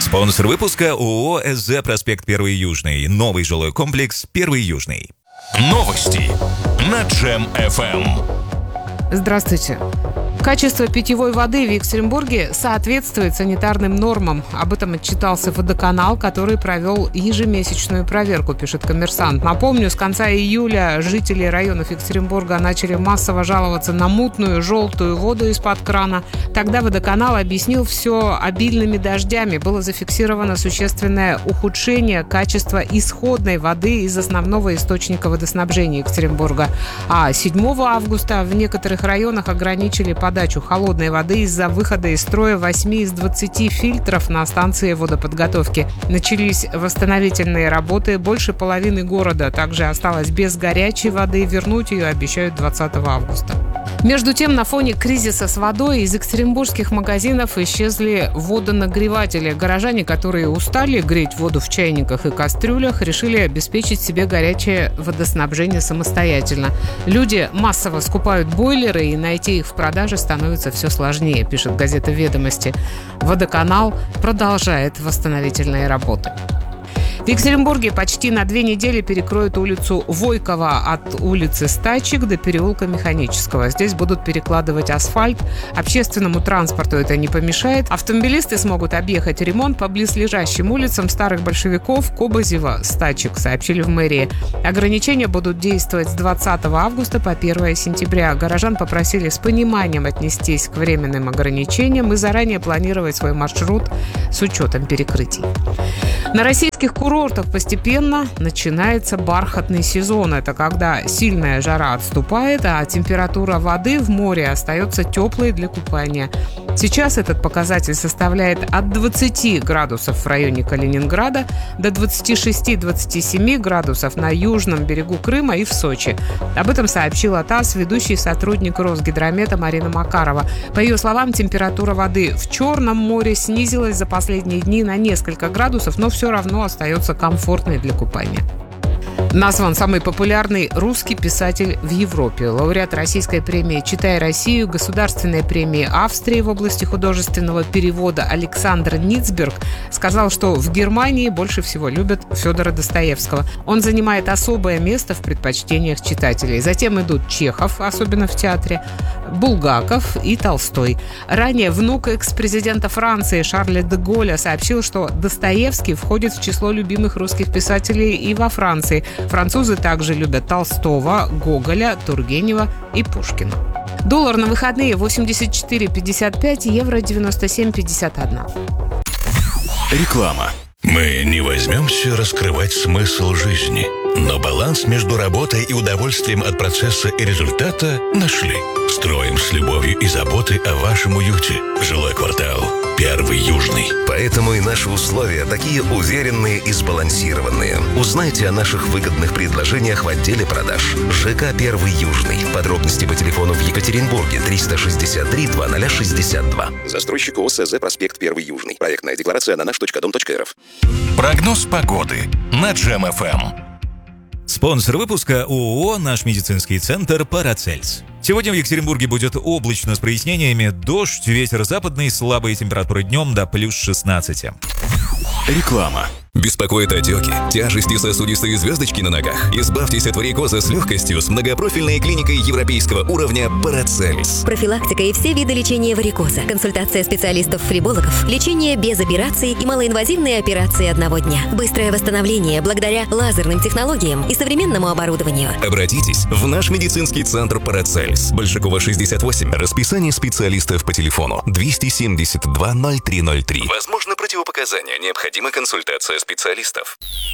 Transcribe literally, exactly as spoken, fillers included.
Спонсор выпуска ООО СЗ «Проспект Первый Южный». Новый жилой комплекс «Первый Южный». Новости на Джем-эф эм. Здравствуйте. Качество питьевой воды в Екатеринбурге соответствует санитарным нормам. Об этом отчитался водоканал, который провел ежемесячную проверку, пишет «Коммерсант». Напомню, с конца июля жители районов Екатеринбурга начали массово жаловаться на мутную, желтую воду из-под крана. Тогда водоканал объяснил все обильными дождями. Было зафиксировано существенное ухудшение качества исходной воды из основного источника водоснабжения Екатеринбурга. А седьмого августа в некоторых районах ограничили подачу подачу холодной воды из-за выхода из строя восемь из двадцати фильтров на станции водоподготовки. Начались восстановительные работы. Больше половины города также осталось без горячей воды. Вернуть ее обещают двадцатого августа. Между тем, на фоне кризиса с водой из екатеринбургских магазинов исчезли водонагреватели. Горожане, которые устали греть воду в чайниках и кастрюлях, решили обеспечить себе горячее водоснабжение самостоятельно. Люди массово скупают бойлеры, и найти их в продаже становится все сложнее, пишет газета «Ведомости». Водоканал продолжает восстановительные работы. В Екатеринбурге почти на две недели перекроют улицу Войкова от улицы Стачек до переулка Механического. Здесь будут перекладывать асфальт. Общественному транспорту это не помешает. Автомобилисты смогут объехать ремонт по близлежащим улицам Старых Большевиков, Кобозева, Стачек, сообщили в мэрии. Ограничения будут действовать с двадцатого августа по первое сентября. Горожан попросили с пониманием отнестись к временным ограничениям и заранее планировать свой маршрут с учетом перекрытий. На российских курортах постепенно начинается бархатный сезон. Это когда сильная жара отступает, а температура воды в море остается теплой для купания. Сейчас этот показатель составляет от двадцати градусов в районе Калининграда до двадцати шести - двадцати семи градусов на южном берегу Крыма и в Сочи. Об этом сообщила ТАСС ведущий сотрудник Росгидромета Марина Макарова. По ее словам, температура воды в Черном море снизилась за последние дни на несколько градусов, но все равно остается комфортной для купания. Назван самый популярный русский писатель в Европе. Лауреат российской премии «Читай Россию», государственной премии Австрии в области художественного перевода Александр Ницберг сказал, что в Германии больше всего любят Федора Достоевского. Он занимает особое место в предпочтениях читателей. Затем идут Чехов, особенно в театре, Булгаков и Толстой. Ранее внук экс-президента Франции Шарля де Голля сообщил, что Достоевский входит в число любимых русских писателей и во Франции. Французы также любят Толстого, Гоголя, Тургенева и Пушкина. Доллар на выходные восемьдесят четыре пятьдесят пять, евро девяносто семь пятьдесят один. Реклама. Мы не возьмемся раскрывать смысл жизни, но баланс между работой и удовольствием от процесса и результата нашли. Строим с любовью и заботой о вашем уюте. Жилой квартал «Первый Южный». Поэтому и наши условия такие уверенные и сбалансированные. Узнайте о наших выгодных предложениях в отделе продаж. ЖК «Первый Южный». Подробности по телефону в Екатеринбурге триста шестьдесят три двадцать шестьдесят два. Застройщик ООО СЗ «Проспект Первый Южный». Проектная декларация на наш точка дом точка рф. Прогноз погоды на Джем-эф эм. Спонсор выпуска ООО «Наш медицинский центр Парацельс». Сегодня в Екатеринбурге будет облачно с прояснениями, дождь, ветер западный, слабые температуры днем до плюс шестнадцати. Реклама. Беспокоит отеки, тяжести, сосудистые звездочки на ногах? Избавьтесь от варикоза с легкостью с многопрофильной клиникой европейского уровня Парацельс. Профилактика и все виды лечения варикоза. Консультация специалистов-флебологов, лечение без операций и малоинвазивные операции одного дня. Быстрое восстановление благодаря лазерным технологиям и современному оборудованию. Обратитесь в наш медицинский центр Парацельс. Большакова, шестьдесят восемь. Расписание специалистов по телефону двести семьдесят два ноль три ноль три. Возможно, противопоказания. Необходима консультация специалистов.